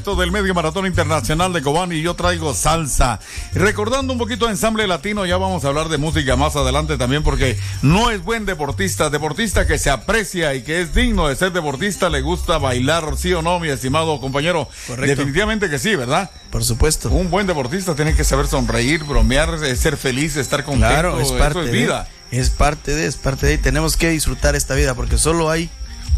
Del Medio Maratón Internacional de Cobán y yo traigo salsa. Recordando un poquito de ensamble latino, ya vamos a hablar de música más adelante también, porque no es buen deportista que se aprecia y que es digno de ser deportista, le gusta bailar, ¿sí o no, mi estimado compañero? Correcto. Definitivamente que sí, ¿verdad? Por supuesto. Un buen deportista tiene que saber sonreír, bromear, ser feliz, estar contento. Claro, es parte eso es vida. Es parte de, y tenemos que disfrutar esta vida porque solo hay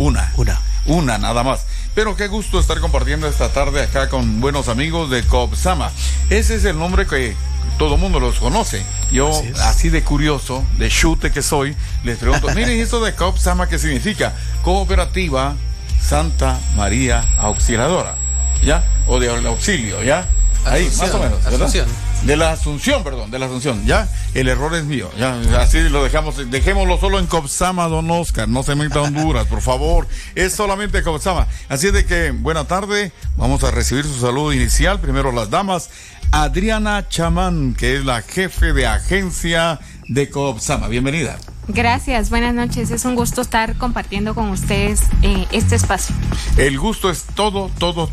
Una nada más. Pero qué gusto estar compartiendo esta tarde acá con buenos amigos de Cobsama. Ese es el nombre que todo mundo los conoce. Yo, así de curioso, de chute que soy, les pregunto, miren, ¿esto de Cobsama qué significa? Cooperativa Santa María Auxiliadora, ¿ya? O de auxilio, ¿ya? Ahí, más o menos, ¿verdad? De la Asunción, ¿ya? El error es mío, ya, así lo dejémoslo solo en Cobsama, don Oscar, no se meta a Honduras, por favor, es solamente Cobsama. Así de que, buena tarde, vamos a recibir su saludo inicial, primero las damas, Adriana Chamán, que es la jefe de agencia de Cobsama, bienvenida. Gracias, buenas noches, es un gusto estar compartiendo con ustedes este espacio. El gusto es todo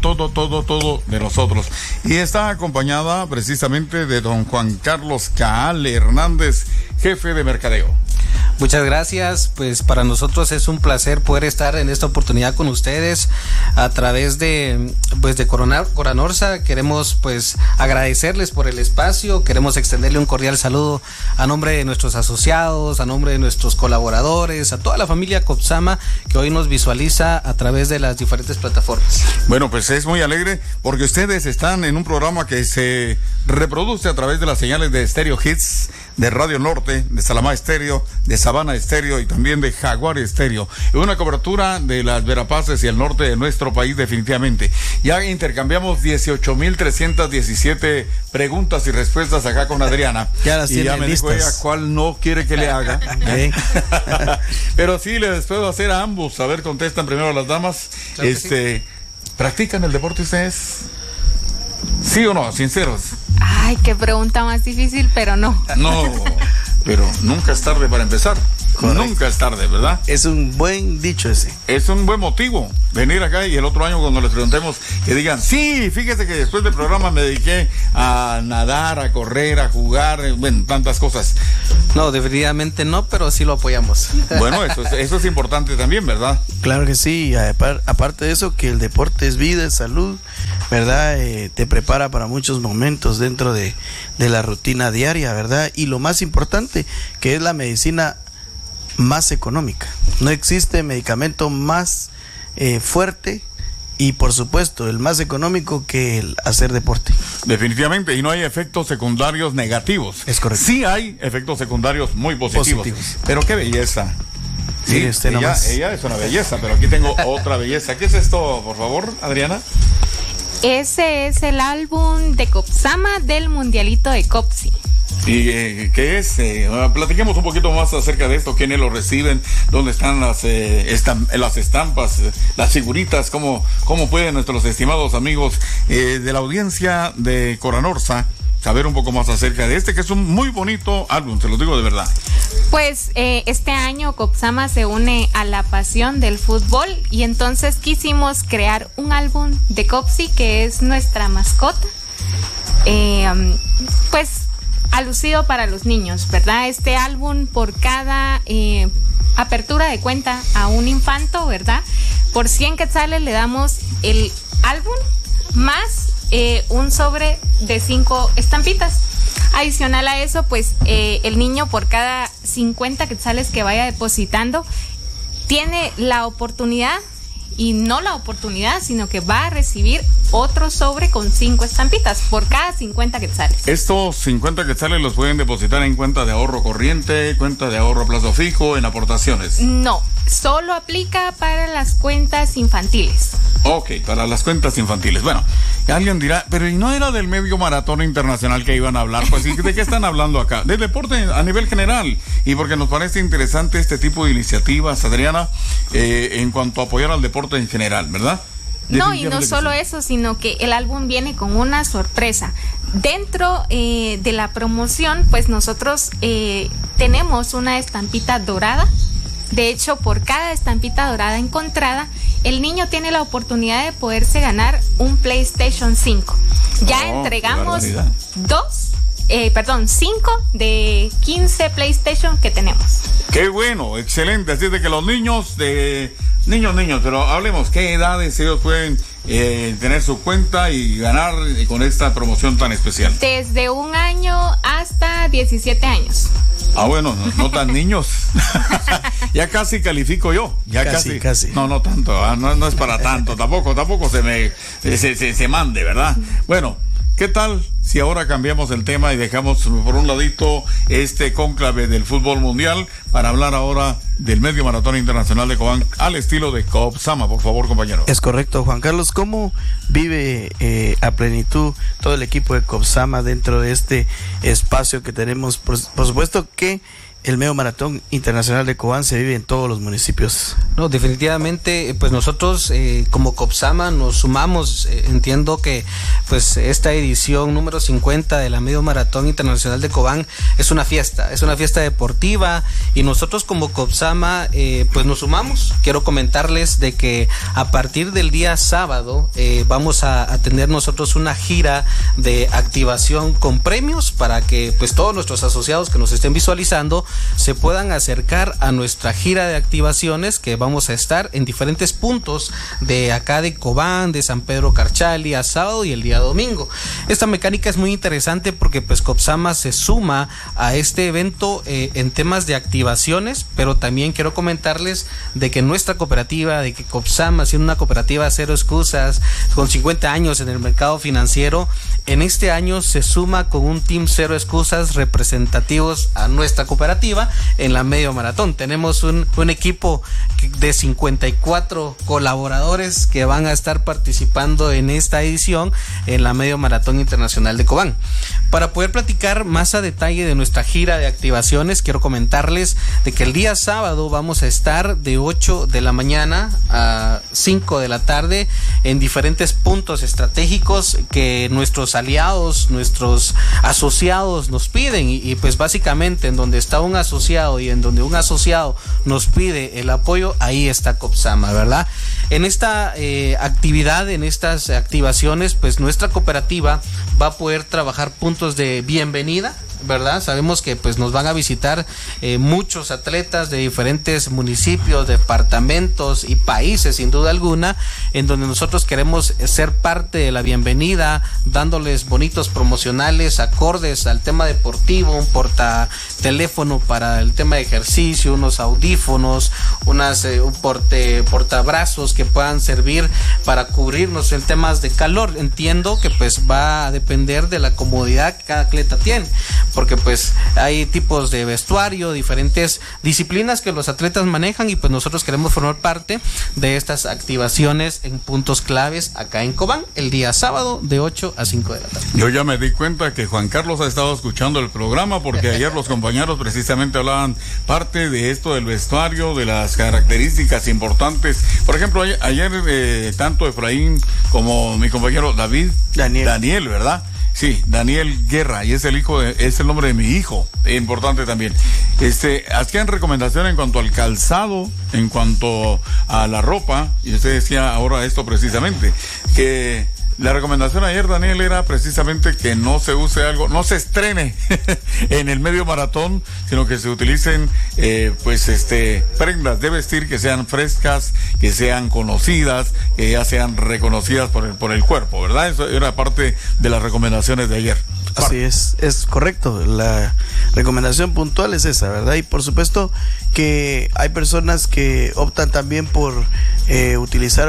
de nosotros. Y está acompañada precisamente de don Juan Carlos Caal Hernández, jefe de mercadeo. Muchas gracias, pues para nosotros es un placer poder estar en esta oportunidad con ustedes a través de Coranorsa. Queremos pues agradecerles por el espacio, queremos extenderle un cordial saludo a nombre de nuestros asociados, a nombre de nuestros colaboradores, a toda la familia Cobsama que hoy nos visualiza a través de las diferentes plataformas. Bueno, pues es muy alegre porque ustedes están en un programa que se reproduce a través de las señales de Stereo Hits, de Radio Norte, de Salamá Estéreo, de Sabana Estéreo y también de Jaguar Estéreo. Una cobertura de las Verapaces y el norte de nuestro país definitivamente. Ya intercambiamos 18,317 preguntas y respuestas acá con Adriana. Y ya me dijo ella cuál no quiere que le haga. Pero sí, les puedo hacer a ambos. A ver, contestan primero las damas. Claro sí. ¿Practican el deporte ustedes? ¿Sí o no? Sinceros. Ay, qué pregunta más difícil, pero no. No, pero nunca es tarde para empezar. Correcto. Nunca es tarde, ¿verdad? Es un buen dicho ese. Es un buen motivo venir acá y el otro año cuando les preguntemos que digan, sí, fíjese que después del programa me dediqué a nadar, a correr, a jugar, bueno, tantas cosas. No, definitivamente no, pero sí lo apoyamos. Bueno, eso es importante también, ¿verdad? Claro que sí, aparte de eso, que el deporte es vida, es salud, ¿verdad? Te prepara para muchos momentos dentro de la rutina diaria, ¿verdad? Y lo más importante, que es la medicina más económica. No existe medicamento más fuerte y por supuesto el más económico que el hacer deporte. Definitivamente, y no hay efectos secundarios negativos. Es correcto. Sí hay efectos secundarios muy positivos. Pero qué belleza. Sí, ella es una belleza, pero aquí tengo otra belleza. ¿Qué es esto, por favor, Adriana? Ese es el álbum de Cobsama del Mundialito de Copsi. ¿Y qué es? Platiquemos un poquito más acerca de esto, quiénes lo reciben, dónde están las estampas, las figuritas, cómo pueden nuestros estimados amigos de la audiencia de Coranorsa saber un poco más acerca de que es un muy bonito álbum, se lo digo de verdad. Pues este año Cobsama se une a la pasión del fútbol y entonces quisimos crear un álbum de Copsi, que es nuestra mascota, pues alusivo para los niños, ¿verdad? Este álbum, por cada apertura de cuenta a un infanto, ¿verdad? Por 100 quetzales le damos el álbum más un sobre de 5 estampitas. Adicional a eso, pues el niño, por cada 50 quetzales que vaya depositando, tiene la oportunidad, y no la oportunidad, sino que va a recibir otro sobre con 5 estampitas por cada 50 quetzales. Estos 50 quetzales los pueden depositar en cuenta de ahorro corriente, cuenta de ahorro a plazo fijo, en aportaciones. No, solo aplica para las cuentas infantiles. Ok, para las cuentas infantiles. Bueno, alguien dirá, pero ¿y no era del Medio Maratón Internacional que iban a hablar? Pues, ¿de qué están hablando acá? De deporte a nivel general. Y porque nos parece interesante este tipo de iniciativas, Adriana, en cuanto a apoyar al deporte en general, ¿verdad? No, y no solo eso, sino que el álbum viene con una sorpresa. Dentro de la promoción, pues nosotros tenemos una estampita dorada De hecho, por cada estampita dorada encontrada, el niño tiene la oportunidad de poderse ganar un PlayStation 5. Ya entregamos 5 de 15 PlayStation que tenemos. Qué bueno, excelente. Así es de que los niños, pero hablemos, ¿qué edades ellos pueden tener su cuenta y ganar con esta promoción tan especial? Desde 1 año hasta 17 años. Ah, bueno, no tan niños. Ya casi califico yo. Ya casi. No tanto. No es para tanto. Tampoco se mande, ¿verdad? Bueno, ¿qué tal si ahora cambiamos el tema y dejamos por un ladito este cónclave del fútbol mundial para hablar ahora del Medio Maratón Internacional de Cobán al estilo de Cobsama? Por favor, compañero. Es correcto, Juan Carlos. ¿Cómo vive a plenitud todo el equipo de Cobsama dentro de este espacio que tenemos? Por supuesto que el Medio Maratón Internacional de Cobán se vive en todos los municipios. No, definitivamente, pues nosotros como Cobsama nos sumamos. Entiendo que pues esta edición número 50 de la Medio Maratón Internacional de Cobán es una fiesta deportiva, y nosotros como Cobsama pues nos sumamos. Quiero comentarles de que a partir del día sábado vamos a tener nosotros una gira de activación con premios para que pues todos nuestros asociados que nos estén visualizando se puedan acercar a nuestra gira de activaciones, que vamos a estar en diferentes puntos de acá de Cobán, de San Pedro Carchali, a sábado y el día domingo. Esta mecánica es muy interesante porque pues Cobsama se suma a este evento en temas de activaciones, pero también quiero comentarles de que nuestra cooperativa, de que Cobsama, siendo una cooperativa cero excusas, con 50 años en el mercado financiero, en este año se suma con un team cero excusas representativos a nuestra cooperativa en la Medio Maratón. Tenemos un equipo de 54 colaboradores que van a estar participando en esta edición en la Medio Maratón Internacional de Cobán. Para poder platicar más a detalle de nuestra gira de activaciones, quiero comentarles de que el día sábado vamos a estar de 8 de la mañana a 5 de la tarde en diferentes puntos estratégicos que nuestros aliados, nuestros asociados nos piden, y pues básicamente en donde está un asociado y en donde un asociado nos pide el apoyo, ahí está Cobsama, ¿verdad? En esta actividad, en estas activaciones, pues nuestra cooperativa va a poder trabajar puntos de bienvenida, ¿verdad? Sabemos que pues nos van a visitar muchos atletas de diferentes municipios, departamentos y países, sin duda alguna, en donde nosotros queremos ser parte de la bienvenida, dándoles bonitos promocionales acordes al tema deportivo, un portateléfono para el tema de ejercicio, unos audífonos, un portabrazos que puedan servir para cubrirnos en temas de calor. Entiendo que pues va a depender de la comodidad que cada atleta tiene, porque pues hay tipos de vestuario, diferentes disciplinas que los atletas manejan, y pues nosotros queremos formar parte de estas activaciones en puntos claves acá en Cobán el día sábado de 8 a 5 de la tarde. Yo ya me di cuenta que Juan Carlos ha estado escuchando el programa, porque ayer los compañeros precisamente hablaban parte de esto del vestuario, de las características importantes. Por ejemplo, ayer tanto Efraín como mi compañero Daniel, ¿verdad? Sí, Daniel Guerra, y es el nombre de mi hijo, importante también. Hacían recomendación en cuanto al calzado, en cuanto a la ropa, y usted decía ahora esto precisamente, que la recomendación ayer, Daniel, era precisamente que no se use algo, no se estrene en el medio maratón, sino que se utilicen prendas de vestir que sean frescas, que sean conocidas, que ya sean reconocidas por el cuerpo, ¿verdad? Eso era parte de las recomendaciones de ayer. Así es correcto. La recomendación puntual es esa, ¿verdad? Y por supuesto que hay personas que optan también por utilizar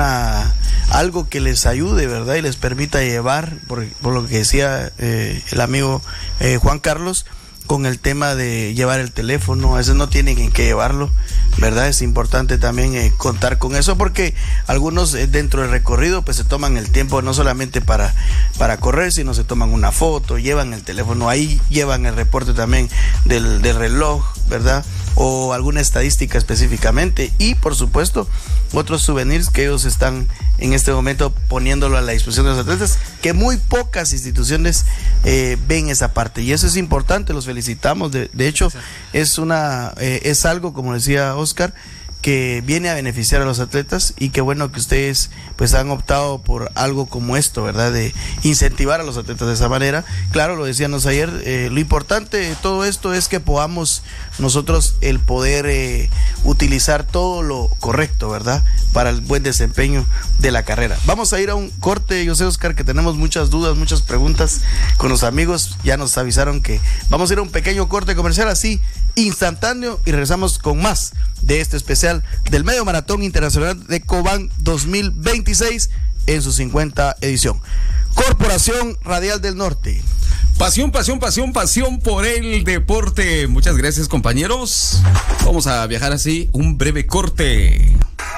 algo que les ayude, ¿verdad? Y les permita llevar, por lo que decía el amigo Juan Carlos, con el tema de llevar el teléfono. A veces no tienen en qué llevarlo, ¿verdad? Es importante también contar con eso, porque algunos dentro del recorrido pues se toman el tiempo no solamente para correr, sino se toman una foto, llevan el teléfono, ahí llevan el reporte también del reloj, ¿verdad? o alguna estadística específicamente, y por supuesto otros souvenirs que ellos están en este momento poniéndolo a la disposición de los atletas, que muy pocas instituciones ven esa parte, y eso es importante. Los felicitamos. De hecho, es algo, como decía Oscar, que viene a beneficiar a los atletas, y qué bueno que ustedes pues han optado por algo como esto, ¿verdad? De incentivar a los atletas de esa manera. Claro, lo decíamos ayer, lo importante de todo esto es que podamos nosotros el poder utilizar todo lo correcto, ¿verdad? Para el buen desempeño de la carrera. Vamos a ir a un corte. Yo sé, Oscar, que tenemos muchas dudas, muchas preguntas con los amigos. Ya nos avisaron que vamos a ir a un pequeño corte comercial así, instantáneo, y regresamos con más de este especial del Medio Maratón Internacional de Cobán 2026 en su 50 edición. Corporación Radial del Norte. Pasión, pasión, pasión, pasión por el deporte. Muchas gracias, compañeros. Vamos a viajar así, un breve corte.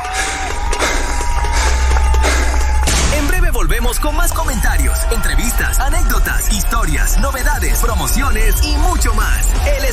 Volvemos con más comentarios, entrevistas, anécdotas, historias, novedades, promociones y mucho más. Él es